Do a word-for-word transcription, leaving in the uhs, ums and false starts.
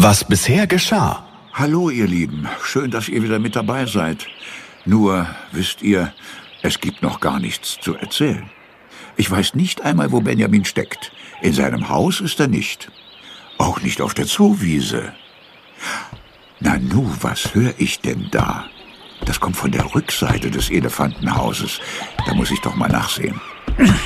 Was bisher geschah. Hallo, ihr Lieben. Schön, dass ihr wieder mit dabei seid. Nur, wisst ihr, es gibt noch gar nichts zu erzählen. Ich weiß nicht einmal, wo Benjamin steckt. In seinem Haus ist er nicht. Auch nicht auf der Zoowiese. Nanu, was höre ich denn da? Das kommt von der Rückseite des Elefantenhauses. Da muss ich doch mal nachsehen.